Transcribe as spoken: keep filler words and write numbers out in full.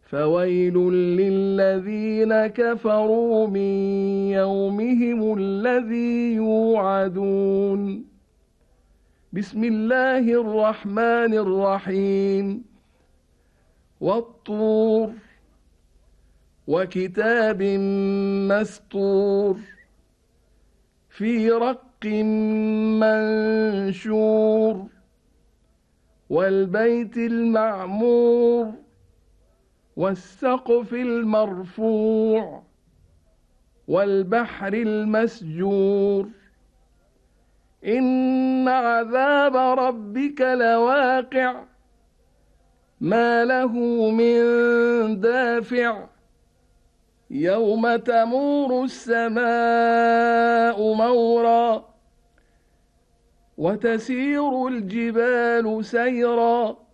فويل للذين كفروا من يومهم الذي يوعدون. بسم الله الرحمن الرحيم. والطور وكتاب مسطور في رق منشور والبيت المعمور والسقف المرفوع والبحر المسجور إن عذاب ربك لواقع ما له من دافع يوم تمور السماء مورا وتسير الجبال سيرا